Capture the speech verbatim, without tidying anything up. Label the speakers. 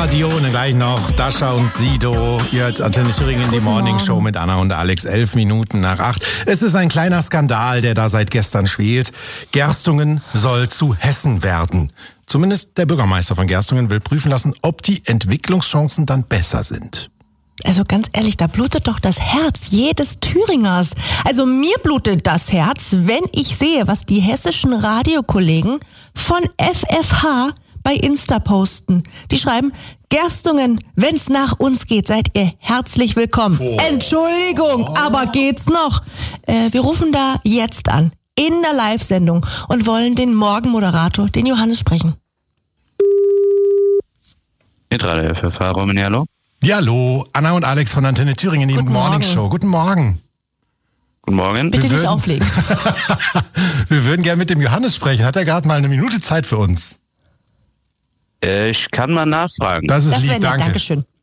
Speaker 1: Radione, gleich noch Dasha und Sido. Ihr hört Antenne Thüringen in die Morning Show mit Anna und Alex, elf Minuten nach acht. Es ist ein kleiner Skandal, der da seit gestern schwelt. Gerstungen soll zu Hessen werden. Zumindest der Bürgermeister von Gerstungen will prüfen lassen, ob die Entwicklungschancen dann besser sind.
Speaker 2: Also ganz ehrlich, da blutet doch das Herz jedes Thüringers. Also mir blutet das Herz, wenn ich sehe, was die hessischen Radiokollegen von F F H bei Insta posten. Die schreiben, Gerstungen, wenn's nach uns geht, seid ihr herzlich willkommen. Oh. Entschuldigung, oh. aber geht's noch? Äh, wir rufen da jetzt an, in der Live-Sendung und wollen den Morgenmoderator, den Johannes, sprechen.
Speaker 3: Mit Radio F F H, Romani, hallo?
Speaker 1: Ja, hallo, Anna und Alex von Antenne Thüringen in die Morning Show. Guten Morgen.
Speaker 3: Guten Morgen.
Speaker 2: Bitte nicht auflegen.
Speaker 1: Wir würden gerne mit dem Johannes sprechen. Hat er gerade mal eine Minute Zeit für uns?
Speaker 3: Ich kann mal nachfragen.
Speaker 1: Das ist
Speaker 2: das
Speaker 1: lieb,
Speaker 2: nett,
Speaker 1: danke.
Speaker 2: Dankeschön.